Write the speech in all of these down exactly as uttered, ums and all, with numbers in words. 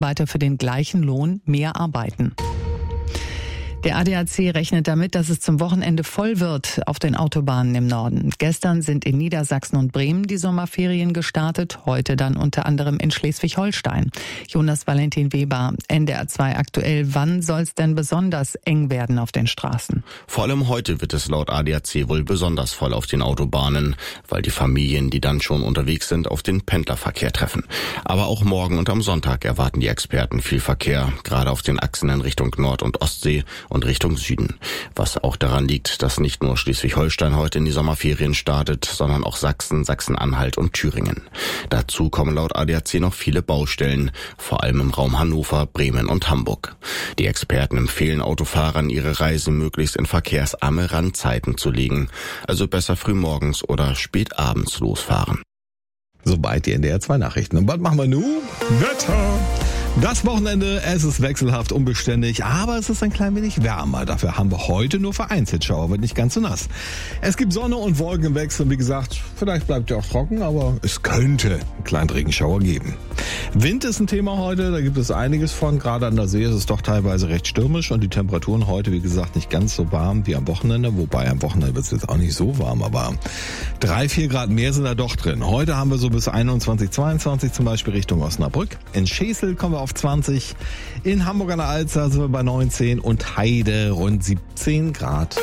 weiter für den gleichen Lohn mehr arbeiten. Der A D A C rechnet damit, dass es zum Wochenende voll wird auf den Autobahnen im Norden. Gestern sind in Niedersachsen und Bremen die Sommerferien gestartet, heute dann unter anderem in Schleswig-Holstein. Jonas Valentin Weber, N D R zwei aktuell. Wann soll es denn besonders eng werden auf den Straßen? Vor allem heute wird es laut A D A C wohl besonders voll auf den Autobahnen, weil die Familien, die dann schon unterwegs sind, auf den Pendlerverkehr treffen. Aber auch morgen und am Sonntag erwarten die Experten viel Verkehr, gerade auf den Achsen in Richtung Nord- und Ostsee und Richtung Süden. Was auch daran liegt, dass nicht nur Schleswig-Holstein heute in die Sommerferien startet, sondern auch Sachsen, Sachsen-Anhalt und Thüringen. Dazu kommen laut A D A C noch viele Baustellen, vor allem im Raum Hannover, Bremen und Hamburg. Die Experten empfehlen Autofahrern, ihre Reise möglichst in verkehrsarme Randzeiten zu legen, also besser frühmorgens oder spät abends losfahren. Soweit die N D R zwei Nachrichten. Und was machen wir nun? Wetter! Das Wochenende, es ist wechselhaft unbeständig, aber es ist ein klein wenig wärmer. Dafür haben wir heute nur vereinzelt Schauer, wird nicht ganz so nass. Es gibt Sonne und Wolken im Wechsel. Wie gesagt, vielleicht bleibt ja auch trocken, aber es könnte einen kleinen Regenschauer geben. Wind ist ein Thema heute, da gibt es einiges von. Gerade an der See ist es doch teilweise recht stürmisch und die Temperaturen heute, wie gesagt, nicht ganz so warm wie am Wochenende. Wobei am Wochenende wird es jetzt auch nicht so warm, aber drei, vier Grad mehr sind da doch drin. Heute haben wir so bis einundzwanzig, zweiundzwanzig zum Beispiel Richtung Osnabrück. In Schesel kommen wir auf zwanzig, in Hamburg an der Alster sind wir bei neunzehn und Heide rund siebzehn Grad.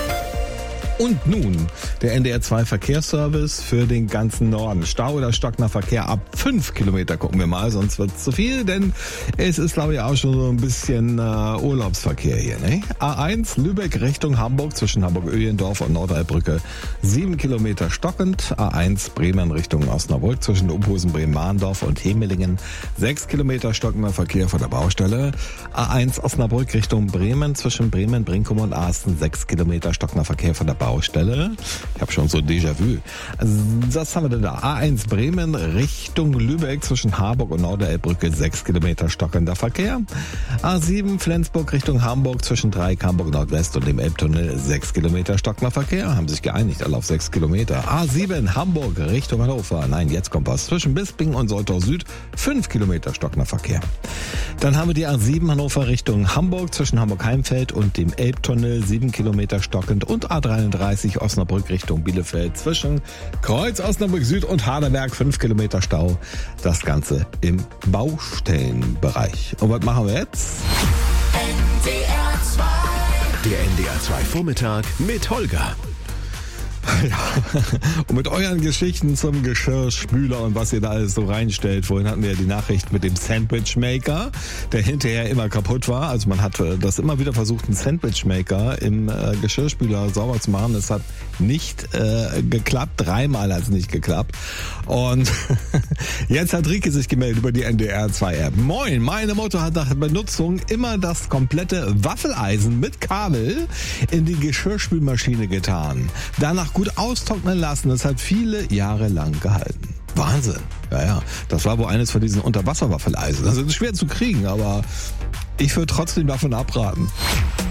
Und nun der N D R zwei Verkehrsservice für den ganzen Norden. Stau oder stockender Verkehr ab fünf Kilometer gucken wir mal, sonst wird es zu viel, denn es ist, glaube ich, auch schon so ein bisschen äh, Urlaubsverkehr hier. Ne? A eins Lübeck Richtung Hamburg zwischen Hamburg-Öhlendorf und Nordalbrücke sieben Kilometer stockend. A eins Bremen Richtung Osnabrück zwischen Uphusen, Bremen-Mahndorf und Hemelingen sechs Kilometer stockender Verkehr vor der Baustelle. A eins Osnabrück Richtung Bremen zwischen Bremen, Brinkum und Asten sechs Kilometer stockender Verkehr von der Baustelle. Ich habe schon so Déjà-vu. Also, was haben wir denn da? A eins Bremen Richtung Lübeck zwischen Harburg und Norderelbbrücke sechs Kilometer stockender Verkehr. A sieben Flensburg Richtung Hamburg zwischen Dreieck Hamburg Nordwest und dem Elbtunnel sechs Kilometer stockender Verkehr. Haben sich geeinigt, alle auf sechs Kilometer. A sieben Hamburg Richtung Hannover. Nein, jetzt kommt was. Zwischen Bisping und Soltau Süd fünf Kilometer stockender Verkehr. Dann haben wir die A sieben Hannover Richtung Hamburg zwischen Hamburg-Heimfeld und dem Elbtunnel sieben Kilometer stockend und A dreiunddreißig Osnabrück Richtung Bielefeld zwischen Kreuz Osnabrück Süd und Harderberg fünf Kilometer Stau. Das Ganze im Baustellenbereich. Und was machen wir jetzt? N D R zwei. Der N D R zwei Vormittag mit Holger. Ja. Und mit euren Geschichten zum Geschirrspüler und was ihr da alles so reinstellt. Vorhin hatten wir ja die Nachricht mit dem Sandwichmaker, der hinterher immer kaputt war. Also man hat das immer wieder versucht, einen Sandwichmaker im äh, Geschirrspüler sauber zu machen. Das hat nicht äh, geklappt. Dreimal hat es nicht geklappt. Und jetzt hat Rike sich gemeldet über die N D R zwei App. Moin, meine Mutter hat nach Benutzung immer das komplette Waffeleisen mit Kabel in die Geschirrspülmaschine getan. Danach gut austrocknen lassen. Das hat viele Jahre lang gehalten. Wahnsinn. Ja, ja. Das war wohl eines von diesen Unterwasserwaffeleisen. Das ist schwer zu kriegen, aber ich würde trotzdem davon abraten.